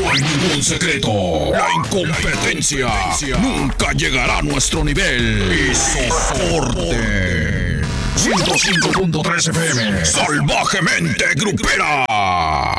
No hay ningún secreto. La incompetencia nunca llegará a nuestro nivel. Y soporte. 105.3 FM. Salvajemente grupera.